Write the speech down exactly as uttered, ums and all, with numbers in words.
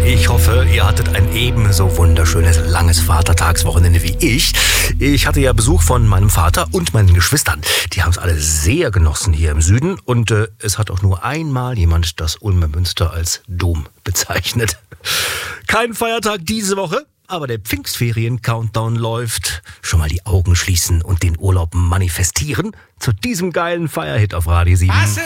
Ich hoffe, ihr hattet ein ebenso wunderschönes, langes Vatertagswochenende wie ich. Ich hatte ja Besuch von meinem Vater und meinen Geschwistern. Die haben es alle sehr genossen hier im Süden. Und äh, es hat auch nur einmal jemand das Ulmer Münster als Dom bezeichnet. Kein Feiertag diese Woche, aber der Pfingstferien-Countdown läuft. Schon mal die Augen schließen und den Urlaub manifestieren zu diesem geilen Feierhit auf Radio sieben.